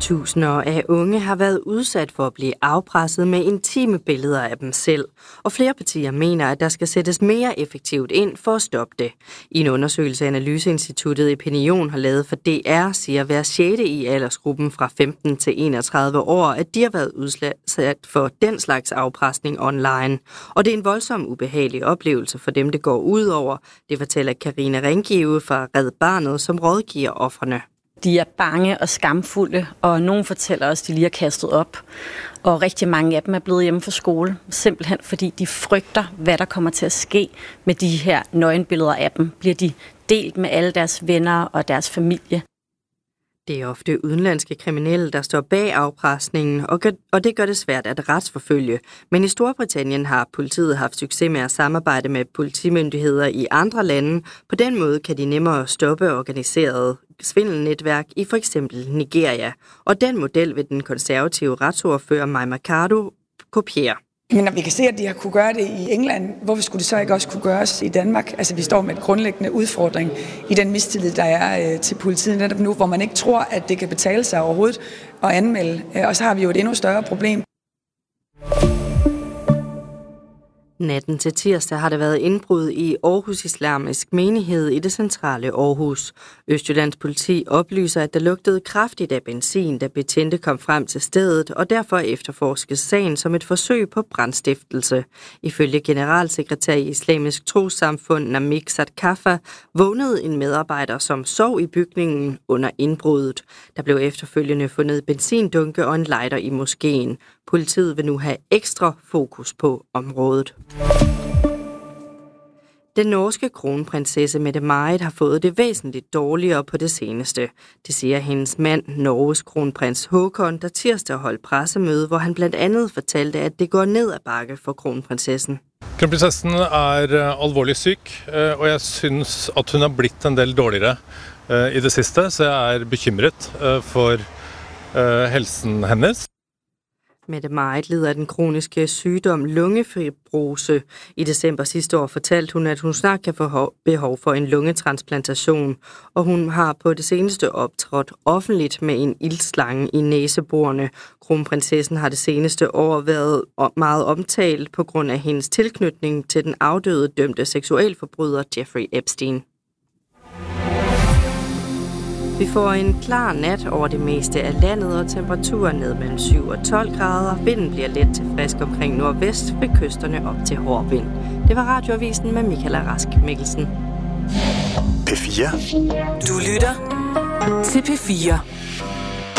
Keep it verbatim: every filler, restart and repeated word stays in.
Tusinder af unge har været udsat for at blive afpresset med intime billeder af dem selv, og flere partier mener, at der skal sættes mere effektivt ind for at stoppe det. I en undersøgelse, Analyseinstituttet Epinion har lavet for D R, siger hver sjette i aldersgruppen fra femten til enogtredive år, at de har været udsat for den slags afpresning online. Og det er en voldsom ubehagelig oplevelse for dem, det går ud over. Det fortæller Karina Ringive fra Red Barnet, som rådgiver ofrene. De er bange og skamfulde, og nogen fortæller også, at de lige har kastet op. Og rigtig mange af dem er blevet hjemme fra skole, simpelthen fordi de frygter, hvad der kommer til at ske med de her nøgenbilleder af dem. Bliver de delt med alle deres venner og deres familie? Det er ofte udenlandske kriminelle, der står bag afpresningen, og det gør det svært at retsforfølge. Men i Storbritannien har politiet haft succes med at samarbejde med politimyndigheder i andre lande. På den måde kan de nemmere stoppe organiseret svindelnetværk i for eksempel Nigeria. Og den model vil den konservative retsordfører Mai Mercado kopiere. Men når vi kan se, at de har kunne gøre det i England, hvorfor skulle det så ikke også kunne gøres i Danmark? Altså, vi står med en grundlæggende udfordring i den mistillid, der er øh, til politiet netop nu, hvor man ikke tror, at det kan betale sig overhovedet at anmelde. Og så har vi jo et endnu større problem. Natten til tirsdag har der været indbrud i Aarhus Islamisk Menighed i det centrale Aarhus. Østjyllands politi oplyser, at der lugtede kraftigt af benzin, da betjente kom frem til stedet, og derfor efterforskes sagen som et forsøg på brandstiftelse. Ifølge generalsekretær i Islamisk Trossamfund Namik Sadkafa vågnede en medarbejder, som sov i bygningen under indbruddet. Der blev efterfølgende fundet benzindunke og en lighter i moskeen. Politiet vil nu have ekstra fokus på området. Den norske kronprinsesse Mette-Marit har fået det væsentligt dårligere på det seneste. Det siger hendes mand, Norges kronprins Håkon, der tirsdag holdt pressemøde, hvor han blandt andet fortalte, at det går ned ad bakke for kronprinsessen. Kronprinsessen er alvorligt syg, og jeg synes, at hun er blitt en del dårligere i det sidste, så jeg er bekymret for helsen hennes. Mette-Marit lider af den kroniske sygdom lungefibrose. I december sidste år fortalte hun, at hun snart kan få behov for en lungetransplantation, og hun har på det seneste optrådt offentligt med en iltslange i næseborene. Kronprinsessen har det seneste år været meget omtalt på grund af hendes tilknytning til den afdøde dømte seksualforbryder Jeffrey Epstein. Vi får en klar nat over det meste af landet, og temperaturen ned mellem syv og tolv grader. Vinden bliver let til frisk omkring nordvest, ved kysterne op til hård vind. Det var Radioavisen med Michaela Rask Mikkelsen. P fire. Du lytter til P fire.